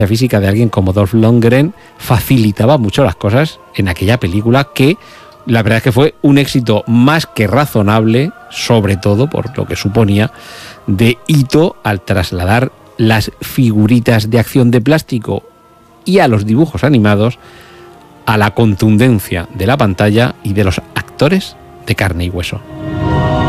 física de alguien como Dolph Lundgren facilitaba mucho las cosas en aquella película, que la verdad es que fue un éxito más que razonable, sobre todo por lo que suponía de hito al trasladar las figuritas de acción de plástico y a los dibujos animados a la contundencia de la pantalla y de los actores de carne y hueso.